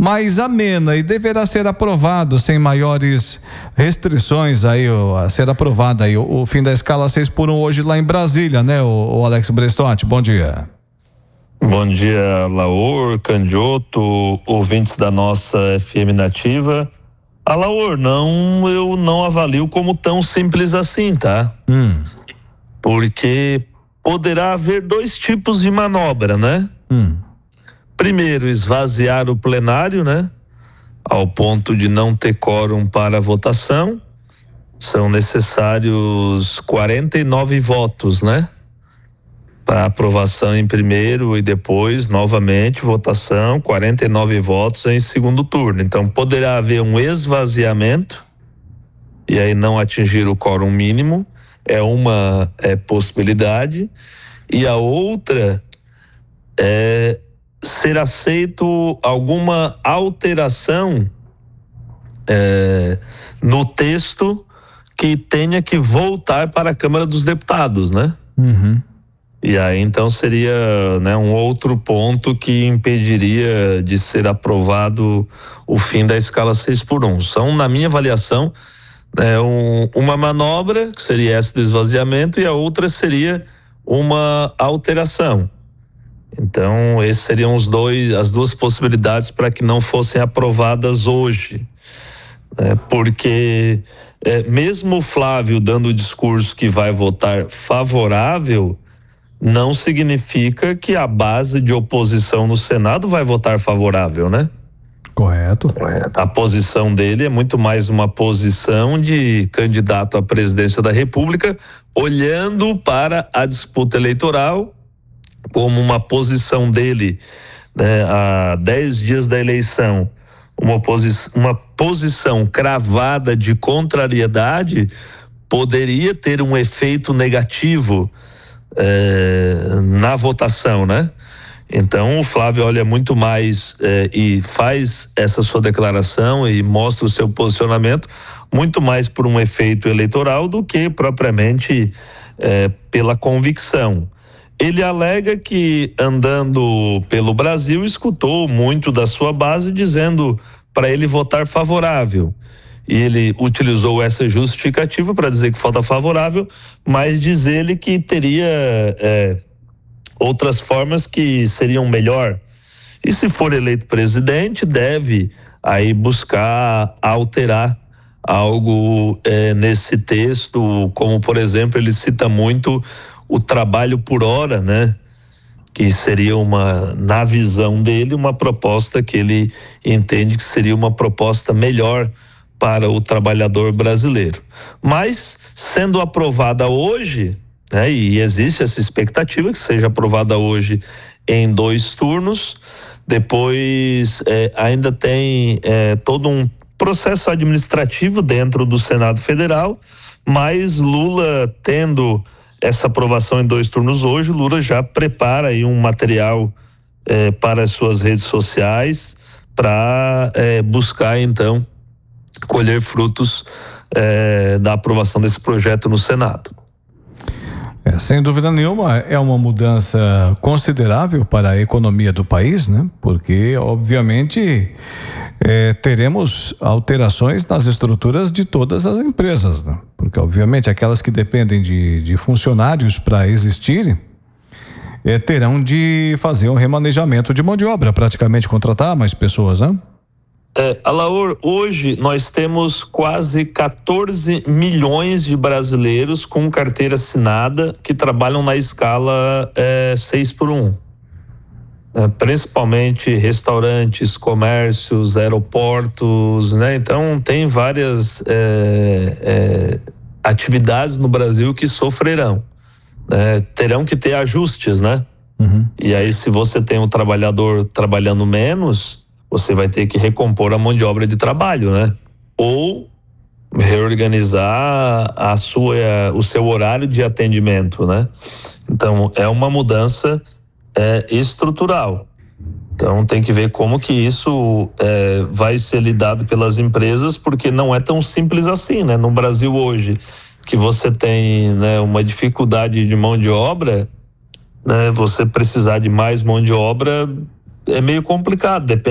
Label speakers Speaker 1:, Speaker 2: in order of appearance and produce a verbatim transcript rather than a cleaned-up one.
Speaker 1: mais amena e deverá ser aprovado sem maiores restrições aí, ó, a ser aprovado aí o, o fim da escala seis por um hoje lá em Brasília, né, o, o Alex Brestotti? Bom dia.
Speaker 2: Bom dia, Laor, Candioto, ouvintes da nossa F M Nativa. A Laor, não, eu não avalio como tão simples assim, tá?
Speaker 1: Hum.
Speaker 2: Porque poderá haver dois tipos de manobra, né?
Speaker 1: Hum.
Speaker 2: Primeiro, esvaziar o plenário, né? Ao ponto de não ter quórum para a votação. São necessários quarenta e nove votos, né? Para aprovação em primeiro e depois, novamente, votação, quarenta e nove votos em segundo turno. Então, poderá haver um esvaziamento e aí não atingir o quórum mínimo, é uma é, possibilidade. E a outra é ser aceito alguma alteração é, no texto que tenha que voltar para a Câmara dos Deputados, né?
Speaker 1: Uhum.
Speaker 2: E aí então seria, né, um outro ponto que impediria de ser aprovado o fim da escala seis por um. São, na minha avaliação, é, um, uma manobra, que seria essa do esvaziamento, e a outra seria uma alteração. Então, esses seriam os dois, as duas possibilidades para que não fossem aprovadas hoje. Né? Porque é, mesmo o Flávio dando o discurso que vai votar favorável, não significa que a base de oposição no Senado vai votar favorável, né?
Speaker 1: Correto.
Speaker 2: A posição dele é muito mais uma posição de candidato à presidência da República, olhando para a disputa eleitoral como uma posição dele, né, há dez dias da eleição, uma, posi- uma posição cravada de contrariedade poderia ter um efeito negativo É, na votação, né? Então o Flávio olha muito mais é, e faz essa sua declaração e mostra o seu posicionamento muito mais por um efeito eleitoral do que propriamente é, pela convicção. Ele alega que andando pelo Brasil escutou muito da sua base dizendo para ele votar favorável. E ele utilizou essa justificativa para dizer que falta favorável, mas diz ele que teria é, outras formas que seriam melhor. E se for eleito presidente, deve aí buscar alterar algo é, nesse texto, como por exemplo, ele cita muito o trabalho por hora, né? Que seria uma, na visão dele, uma proposta que ele entende que seria uma proposta melhor para o trabalhador brasileiro. Mas, sendo aprovada hoje, né, e existe essa expectativa que seja aprovada hoje em dois turnos, depois é, ainda tem é, todo um processo administrativo dentro do Senado Federal, mas Lula, tendo essa aprovação em dois turnos hoje, Lula já prepara aí um material é, para as suas redes sociais para é, buscar então colher frutos eh, da aprovação desse projeto no Senado.
Speaker 1: É, sem dúvida nenhuma, é uma mudança considerável para a economia do país, né? Porque, obviamente, eh, teremos alterações nas estruturas de todas as empresas, né? Porque, obviamente, aquelas que dependem de, de funcionários para existirem, eh, terão de fazer um remanejamento de mão de obra, praticamente contratar mais pessoas, né?
Speaker 2: É, Alaor, hoje nós temos quase quatorze milhões de brasileiros com carteira assinada que trabalham na escala é, seis por um. É, principalmente restaurantes, comércios, aeroportos, né? Então tem várias é, é, atividades no Brasil que sofrerão, né? Terão que ter ajustes, né?
Speaker 1: Uhum.
Speaker 2: E aí, se você tem um trabalhador trabalhando menos, você vai ter que recompor a mão de obra de trabalho, né? Ou reorganizar a sua, o seu horário de atendimento, né? Então, é uma mudança é, estrutural. Então, tem que ver como que isso é, vai ser lidado pelas empresas, porque não é tão simples assim, né? No Brasil hoje, que você tem, né, uma dificuldade de mão de obra, né? Você precisar de mais mão de obra é meio complicado, depende